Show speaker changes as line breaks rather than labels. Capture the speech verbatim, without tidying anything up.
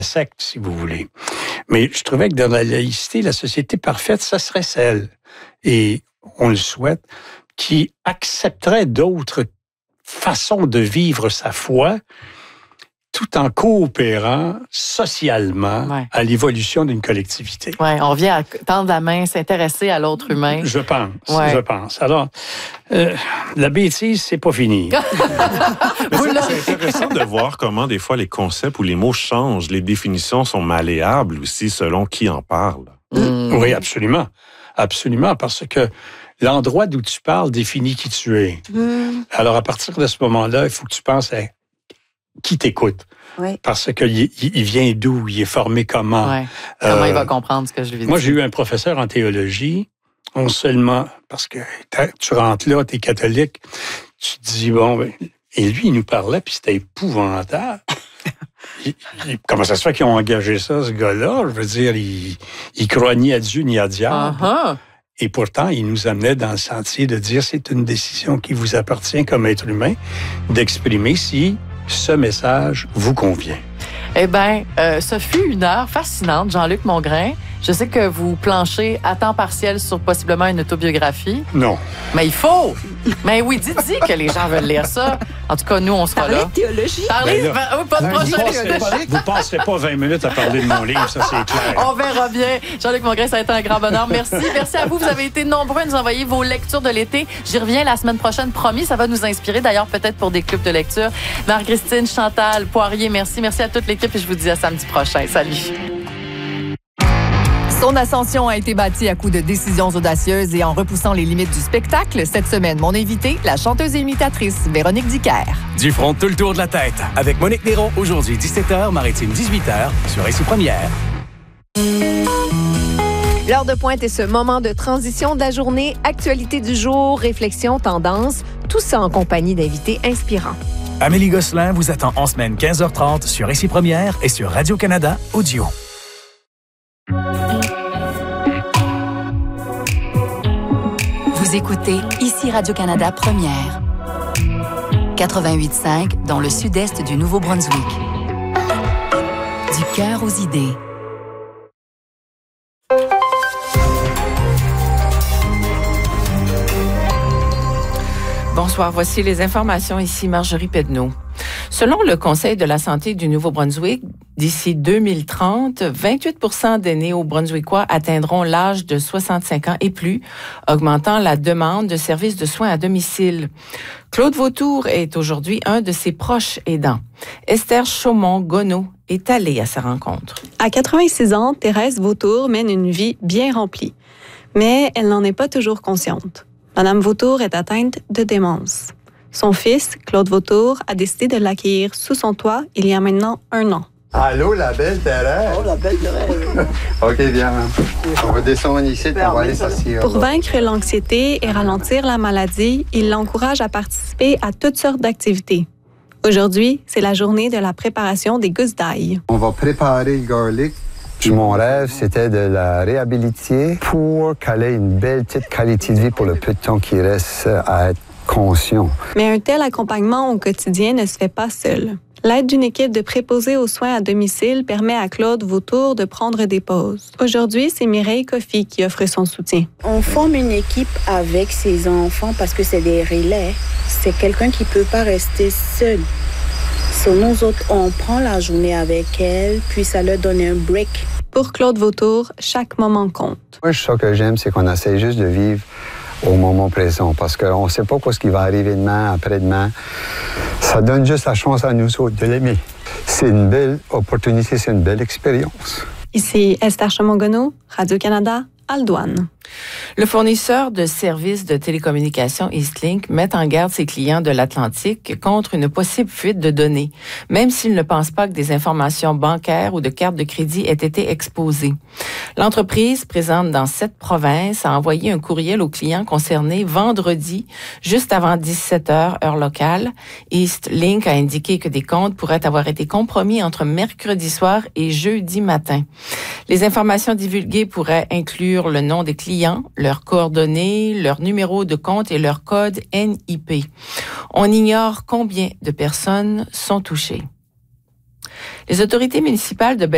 secte, si vous voulez. Mais je trouvais que dans la laïcité, la société parfaite, ça serait celle, et on le souhaite, qui accepterait d'autres façons de vivre sa foi, tout en coopérant socialement ouais. à l'évolution d'une collectivité.
Oui, on vient à tendre la main, s'intéresser à l'autre humain.
Je pense, ouais. je pense. Alors, euh, la bêtise, c'est pas fini.
C'est intéressant de voir comment des fois les concepts ou les mots changent. Les définitions sont malléables aussi selon qui en parle.
Mmh. Oui, absolument. Absolument, parce que l'endroit d'où tu parles définit qui tu es. Mmh. Alors, à partir de ce moment-là, il faut que tu penses à qui t'écoute. Oui. Parce qu'il il vient d'où, il est formé comment.
Ouais. Comment euh, il va comprendre ce que je lui dis.
Moi, j'ai eu un professeur en théologie, on seulement, parce que tu rentres là, tu es catholique, tu te dis, bon, ben, et lui, il nous parlait, puis c'était épouvantable. il, il, comment ça se fait qu'ils ont engagé ça, ce gars-là? Je veux dire, il, il croit ni à Dieu ni à diable. Uh-huh. Et pourtant, il nous amenait dans le sentier de dire, c'est une décision qui vous appartient comme être humain, d'exprimer si ce message vous convient.
Eh bien, euh, ce fut une heure fascinante, Jean-Luc Mongrain. Je sais que vous planchez à temps partiel sur possiblement une autobiographie.
Non.
Mais il faut. Mais oui, dis-dis que les gens veulent lire ça. En tout cas, nous, on sera
parler
là.
Parler de théologie.
Parler ben là, de... pas de prochaine.
Vous ne passerez pas vingt minutes à parler de mon livre, ça, c'est clair.
On verra bien. Jean-Luc Mongrain, ça a été un grand bonheur. Merci. Merci à vous. Vous avez été nombreux à nous envoyer vos lectures de l'été. J'y reviens la semaine prochaine, promis. Ça va nous inspirer, d'ailleurs, peut-être pour des clubs de lecture. Marie-Christine, Chantal, Poirier, merci. Merci à toute l'équipe et je vous dis à samedi prochain. Salut.
Son ascension a été bâtie à coups de décisions audacieuses et en repoussant les limites du spectacle. Cette semaine, mon invitée, la chanteuse et imitatrice Véronique Dicker.
Du front, tout le tour de la tête. Avec Monique Néron, aujourd'hui dix-sept heures, Maritime dix-huit heures, sur R C Première.
L'heure de pointe est ce moment de transition de la journée, actualité du jour, réflexion, tendance, tout ça en compagnie d'invités inspirants.
Amélie Gosselin vous attend en semaine quinze heures trente sur R C Première et sur Radio-Canada Audio.
Vous écoutez ici Radio-Canada Première. quatre-vingt-huit cinq dans le sud-est du Nouveau-Brunswick. Du cœur aux idées.
Bonsoir, voici les informations. Ici Marjorie Pedneau. Selon le Conseil de la santé du Nouveau-Brunswick, d'ici deux mille trente, vingt-huit pour cent des néo-brunswickois atteindront l'âge de soixante-cinq ans et plus, augmentant la demande de services de soins à domicile. Claude Vautour est aujourd'hui un de ses proches aidants. Esther Chaumont-Gonneau est allée à sa rencontre.
À quatre-vingt-six ans, Thérèse Vautour mène une vie bien remplie, mais elle n'en est pas toujours consciente. Madame Vautour est atteinte de démence. Son fils, Claude Vautour, a décidé de l'accueillir sous son toit il y a maintenant un an.
Allô, la belle Thérèse?
Oh, la belle Thérèse.
OK, viens. On va descendre ici, on va aller s'asseoir.
Pour vaincre l'anxiété et ralentir la maladie, il l'encourage à participer à toutes sortes d'activités. Aujourd'hui, c'est la journée de la préparation des gousses d'ail.
On va préparer le garlic. Puis mon rêve, c'était de la réhabiliter pour qu'elle ait une belle petite qualité de vie pour le peu de temps qui reste à être conscient.
Mais un tel accompagnement au quotidien ne se fait pas seul. L'aide d'une équipe de préposés aux soins à domicile permet à Claude Vautour de prendre des pauses. Aujourd'hui, c'est Mireille Coffey qui offre son soutien.
On forme une équipe avec ses enfants parce que c'est des relais. C'est quelqu'un qui ne peut pas rester seul. So, nous autres, on prend la journée avec elle, puis ça leur donne un break.
Pour Claude Vautour, chaque moment compte.
Moi, ce que j'aime, c'est qu'on essaie juste de vivre au moment présent, parce qu'on ne sait pas quoi ce qui va arriver demain, après-demain. Ça donne juste la chance à nous autres de l'aimer. C'est une belle opportunité, c'est une belle expérience.
Ici Esther Chaumont-Gonneau, Radio-Canada, Aldouane.
Le fournisseur de services de télécommunications Eastlink met en garde ses clients de l'Atlantique contre une possible fuite de données, même s'il ne pense pas que des informations bancaires ou de cartes de crédit aient été exposées. L'entreprise, présente dans sept provinces, a envoyé un courriel aux clients concernés vendredi, juste avant dix-sept heures, heure locale. Eastlink a indiqué que des comptes pourraient avoir été compromis entre mercredi soir et jeudi matin. Les informations divulguées pourraient inclure le nom des clients, leurs coordonnées, leur numéro de compte et leur code N I P. On ignore combien de personnes sont touchées. Les autorités municipales de